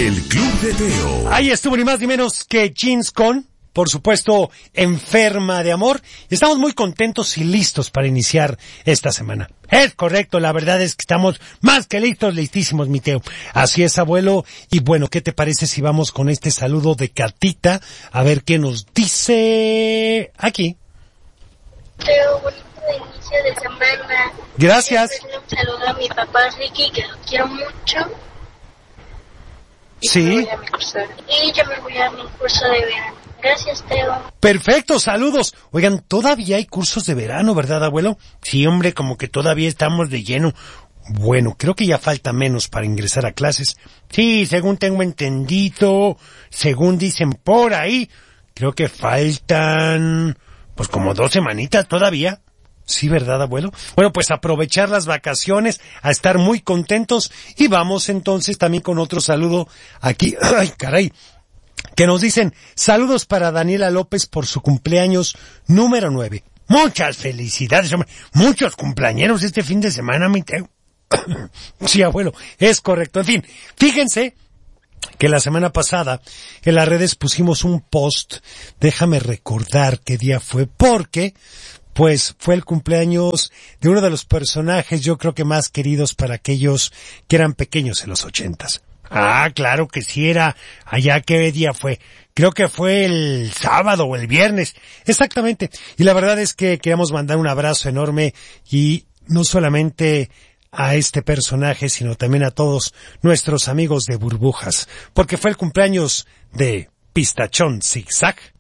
El Club de Teo. Ahí estuvo ni más ni menos que Jeans con, por supuesto, Enferma de Amor. Y estamos muy contentos y listos para iniciar esta semana. Es correcto, la verdad es que estamos más que listos, listísimos, mi Teo. Así es, abuelo. Y bueno, ¿qué te parece si vamos con este saludo de Catita? A ver qué nos dice aquí. Teo, bonito inicio de semana. Gracias. Quiero un saludo a mi papá Ricky, que lo quiero mucho. Y Sí. me voy a mi curso. Y yo me voy a mi curso de verano. Gracias, Teo. Perfecto, saludos. Oigan, todavía hay cursos de verano, ¿verdad, abuelo? Sí, hombre, como que todavía estamos de lleno. Bueno, creo que ya falta menos para ingresar a clases. Sí, según tengo entendido, según dicen por ahí, creo que faltan, pues como 2 semanitas todavía. Sí, ¿verdad, abuelo? Bueno, pues aprovechar las vacaciones, a estar muy contentos, y vamos entonces también con otro saludo aquí. ¡Ay, caray! Que nos dicen, saludos para Daniela López por su cumpleaños número 9. Muchas felicidades, hombre. Muchos cumpleañeros este fin de semana, mi Teo. Sí, abuelo, es correcto. En fin, fíjense que la semana pasada en las redes pusimos un post. Déjame recordar qué día fue, porque pues fue el cumpleaños de uno de los personajes, yo creo que más queridos para aquellos que eran pequeños en los 80s. Ah, claro que sí era. Allá, ¿qué día fue? Creo que fue el sábado o el viernes. Exactamente. Y la verdad es que queríamos mandar un abrazo enorme, y no solamente a este personaje, sino también a todos nuestros amigos de Burbujas, porque fue el cumpleaños de Pistachón Zigzag.